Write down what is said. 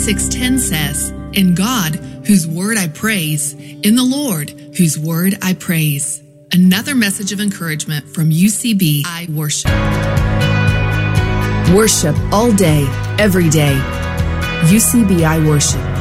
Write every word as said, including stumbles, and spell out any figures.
six ten says, "In God, whose word I praise, in the Lord, whose word I praise." Another message of encouragement from U C B I Worship. Worship all day, every day. U C B I Worship.